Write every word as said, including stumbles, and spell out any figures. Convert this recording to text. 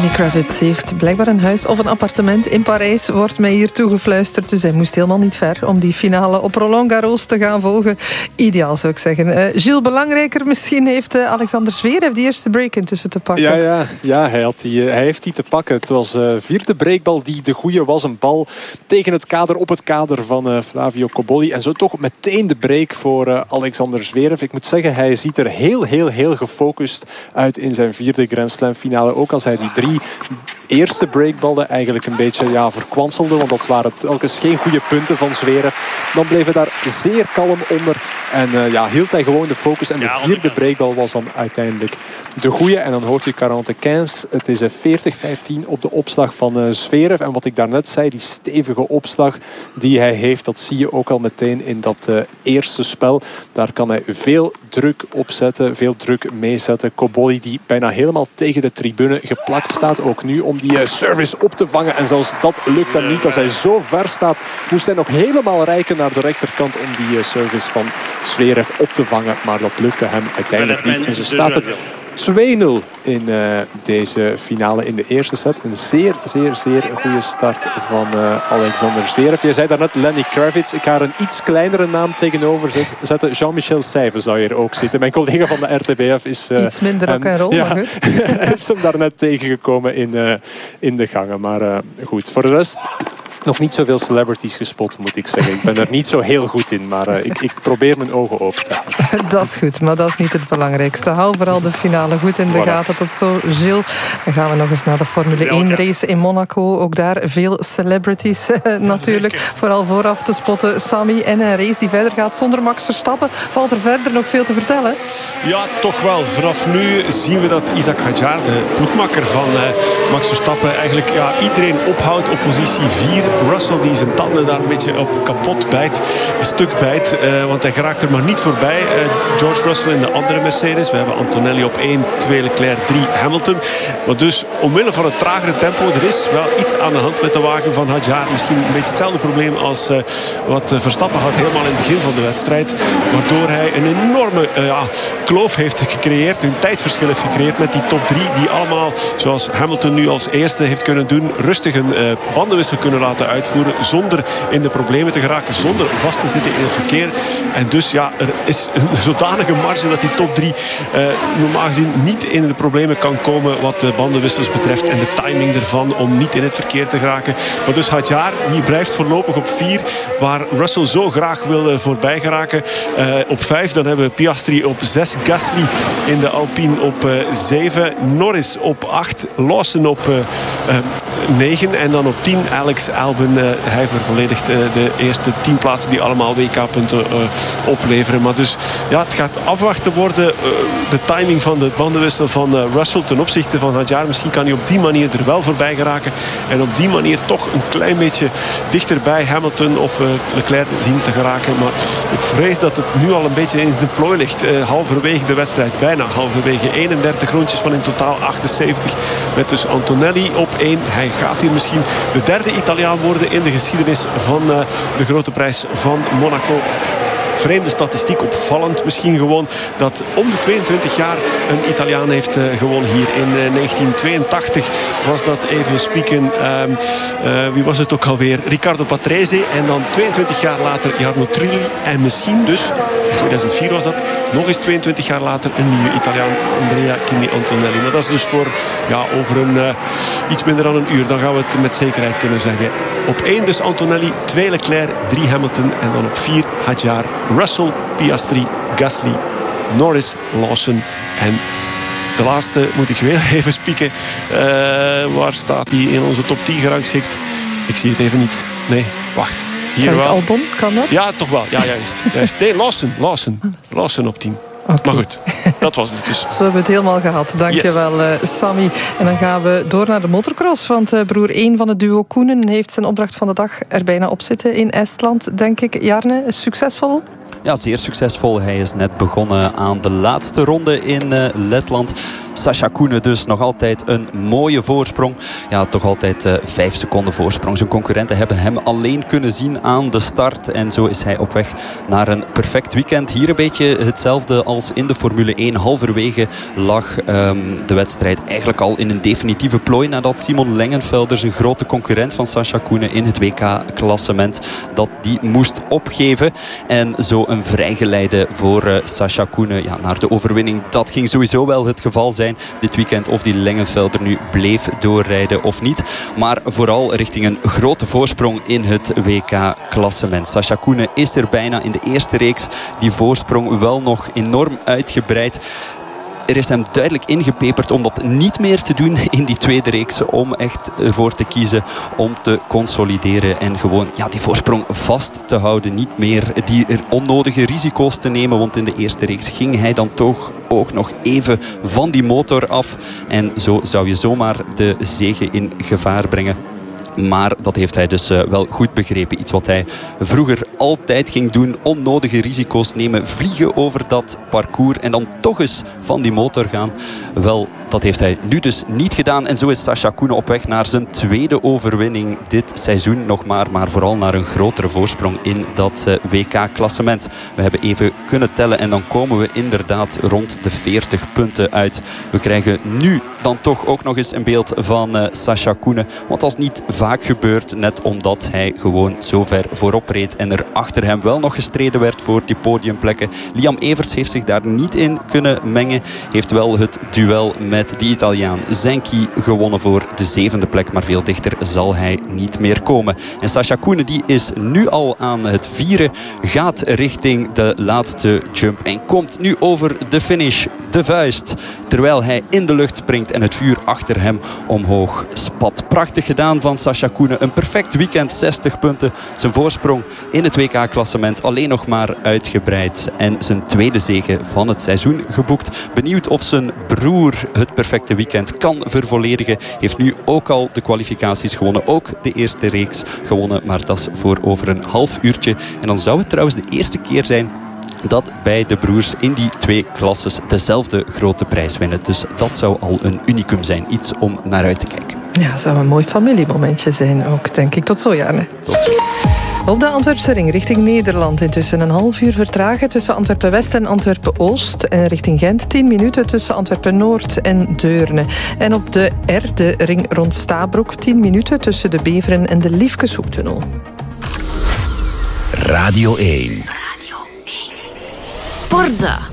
Lenny Kravitz heeft blijkbaar een huis of een appartement in Parijs, wordt mij hier toegefluisterd. Dus hij moest helemaal niet ver om die finale op Roland Garros te gaan volgen. Ideaal, zou ik zeggen. Uh, Gilles, belangrijker misschien heeft uh, Alexander Zverev die eerste break intussen te pakken. Ja, ja, ja hij, had die, uh, hij heeft die te pakken. Het was de uh, vierde breakbal die de goede was. Een bal tegen het kader, op het kader van uh, Flavio Cobolli. En zo toch meteen de break voor uh, Alexander Zverev. Ik moet zeggen, hij ziet er heel, heel, heel gefocust uit in zijn vierde Grand Slam finale. Ook als hij die drie eerste breakballen eigenlijk een beetje ja, verkwanselde. Want dat waren telkens geen goede punten van Zverev. Dan bleef hij daar zeer kalm onder. En uh, ja, hield hij gewoon de focus. En de vierde breakbal was dan uiteindelijk de goede. En dan hoort u quarante quinze. Het is veertig vijftien op de opslag van uh, Zverev. En wat ik daarnet zei, die stevige opslag die hij heeft, dat zie je ook al meteen in dat uh, eerste spel. Daar kan hij veel druk op zetten, veel druk meezetten. Cobolli die bijna helemaal tegen de tribune geplakt staat. Ook nu om die uh, service op te vangen. En zelfs dat lukt hem niet. Als hij zo ver staat, moest hij nog helemaal reiken naar de rechterkant om die uh, service van Zverev op te vangen. Maar dat lukte hem uiteindelijk niet. En zo staat het twee nul in uh, deze finale in de eerste set. Een zeer, zeer, zeer goede start van uh, Alexander Zverev. Je zei daarnet Lenny Kravitz. Ik ga er een iets kleinere naam tegenover zetten. Jean-Michel Seyve zou hier ook zitten. Mijn collega van de R T B F is... Uh, iets minder rock en roll, ja, maar goed. is hem daarnet tegengekomen in, uh, in de gangen. Maar uh, goed, voor de rest... nog niet zoveel celebrities gespot, moet ik zeggen. Ik ben er niet zo heel goed in, maar uh, ik, ik probeer mijn ogen open te houden. Dat is goed, maar dat is niet het belangrijkste. Hou vooral de finale goed in de voilà. gaten. Tot zo, Gilles. Dan gaan we nog eens naar de Formule één race in Monaco. Ook daar veel celebrities natuurlijk. Zeker. Vooral vooraf te spotten. Sami, en een race die verder gaat zonder Max Verstappen. Valt er verder nog veel te vertellen? Ja, toch wel. Vanaf nu zien we dat Isack Hadjar, de ploegmakker van uh, Max Verstappen, eigenlijk ja, iedereen ophoudt op positie vier. Russell die zijn tanden daar een beetje op kapot bijt. Een stuk bijt. Uh, want hij geraakt er maar niet voorbij. Uh, George Russell in de andere Mercedes. We hebben Antonelli op één, twee Leclerc, drie Hamilton. Maar dus omwille van het tragere tempo. Er is wel iets aan de hand met de wagen van Hadjar. Misschien een beetje hetzelfde probleem als uh, wat uh, Verstappen had helemaal in het begin van de wedstrijd. Waardoor hij een enorme uh, ja, kloof heeft gecreëerd. Een tijdsverschil heeft gecreëerd met die top drie. Die allemaal, zoals Hamilton nu als eerste heeft kunnen doen, rustig een uh, bandenwissel kunnen laten uitvoeren zonder in de problemen te geraken, zonder vast te zitten in het verkeer. En dus ja, er is een zodanige marge dat die top drie uh, normaal gezien niet in de problemen kan komen wat de bandenwissels betreft en de timing ervan om niet in het verkeer te geraken. Maar dus Hadjar, die blijft voorlopig op vier, waar Russell zo graag wil uh, voorbij geraken. Uh, op vijf, dan hebben we Piastri op zes, Gasly in de Alpine op uh, zeven, Norris op acht, Lawson op uh, uh, negen en dan op tien Alex Albon. Uh, hij vervolledigt uh, de eerste tien plaatsen die allemaal W K-punten uh, opleveren. Maar dus ja, het gaat afwachten worden. Uh, de timing van de bandenwissel van uh, Russell ten opzichte van Hadjar. Misschien kan hij op die manier er wel voorbij geraken. En op die manier toch een klein beetje dichter bij Hamilton of uh, Leclerc zien te geraken. Maar ik vrees dat het nu al een beetje in de plooi ligt. Uh, halverwege de wedstrijd. Bijna halverwege. eenendertig rondjes van in totaal achtenzeventig. Met dus Antonelli op één. Hij gaat hier misschien de derde Italiaan worden in de geschiedenis van uh, de grote prijs van Monaco. Vreemde statistiek, opvallend misschien gewoon dat om de tweeëntwintig jaar een Italiaan heeft uh, gewonnen hier. In uh, negentien tweeëntachtig was dat even spieken. Uh, uh, wie was het ook alweer? Riccardo Patrese. En dan tweeëntwintig jaar later Jarno Trulli. En misschien dus, in tweeduizend vier was dat, nog eens tweeëntwintig jaar later een nieuwe Italiaan, Andrea Kimi Antonelli. Maar dat is dus voor ja, over een uh, iets minder dan een uur. Dan gaan we het met zekerheid kunnen zeggen. Op één dus Antonelli, twee Leclerc, drie Hamilton en dan op vier Hadjar, Russell, Piastri, Gasly, Norris, Lawson en de laatste moet ik weer even spieken. Uh, waar staat hij in onze top tien gerangschikt? Ik zie het even niet. Nee, wacht. Hier wel. Albon, kan dat? Ja, toch wel. Ja, juist. juist. Nee, Lawson, Lawson. Lawson op tien. Okay. Maar goed, dat was het dus. Zo hebben we het helemaal gehad. Dankjewel, yes. uh, Sammy. En dan gaan we door naar de motocross. Want uh, broer één van het duo Koenen heeft zijn opdracht van de dag er bijna op zitten in Estland, denk ik. Jarne, succesvol? ja, zeer succesvol. Hij is net begonnen aan de laatste ronde in uh, Letland. Sascha Koenen dus nog altijd een mooie voorsprong. Ja, toch altijd uh, vijf seconden voorsprong. Zijn concurrenten hebben hem alleen kunnen zien aan de start. En zo is hij op weg naar een perfect weekend. Hier een beetje hetzelfde als in de Formule één. Halverwege lag um, de wedstrijd eigenlijk al in een definitieve plooi. Nadat Simon Lengenfelder, zijn grote concurrent van Sascha Koenen in het W K-klassement, dat die moest opgeven. En zo een vrijgeleide voor uh, Sascha Koenen ja, naar de overwinning. Dat ging sowieso wel het geval zijn dit weekend, of die Lengenfelder nu bleef doorrijden of niet. Maar vooral richting een grote voorsprong in het W K-klassement. Sascha Koenen is er bijna in de eerste reeks. Die voorsprong wel nog enorm uitgebreid. Er is hem duidelijk ingepeperd om dat niet meer te doen in die tweede reeks. Om echt ervoor te kiezen om te consolideren. En gewoon ja, die voorsprong vast te houden. Niet meer die onnodige risico's te nemen. Want in de eerste reeks ging hij dan toch ook nog even van die motor af. En zo zou je zomaar de zege in gevaar brengen. Maar dat heeft hij dus uh, wel goed begrepen. Iets wat hij vroeger altijd ging doen. Onnodige risico's nemen. Vliegen over dat parcours. En dan toch eens van die motor gaan. Wel, dat heeft hij nu dus niet gedaan. En zo is Sascha Koenen op weg naar zijn tweede overwinning dit seizoen nog maar. Maar vooral naar een grotere voorsprong in dat uh, W K-klassement. We hebben even kunnen tellen. En dan komen we inderdaad rond de veertig punten uit. We krijgen nu dan toch ook nog eens een beeld van uh, Sascha Koenen. Want dat is niet vaak gebeurd. Net omdat hij gewoon zo ver voorop reed. En er achter hem wel nog gestreden werd voor die podiumplekken. Liam Everts heeft zich daar niet in kunnen mengen. Heeft wel het duel met die Italiaan Zenki gewonnen voor de zevende plek. Maar veel dichter zal hij niet meer komen. En Sascha Koenen die is nu al aan het vieren. Gaat richting de laatste jump. En komt nu over de finish. De vuist. Terwijl hij in de lucht springt en het vuur achter hem omhoog spat. Prachtig gedaan van Sascha Koenen. Een perfect weekend. zestig punten. Zijn voorsprong in het W K-klassement alleen nog maar uitgebreid. En zijn tweede zege van het seizoen geboekt. Benieuwd of zijn broer het perfecte weekend kan vervolledigen. Heeft nu ook al de kwalificaties gewonnen. Ook de eerste reeks gewonnen. Maar dat is voor over een half uurtje. En dan zou het trouwens de eerste keer zijn dat bij de broers in die twee klasses dezelfde grote prijs winnen. Dus dat zou al een unicum zijn. Iets om naar uit te kijken. Ja, dat zou een mooi familiemomentje zijn ook, denk ik. Tot zo, Janne. Tot zo. Op de Antwerpse ring richting Nederland intussen een half uur vertragen tussen Antwerpen-West en Antwerpen-Oost. En richting Gent tien minuten tussen Antwerpen-Noord en Deurne. En op de R, de ring rond Stabroek, tien minuten tussen de Beveren en de Liefkeshoektunnel. Radio één. Sportza.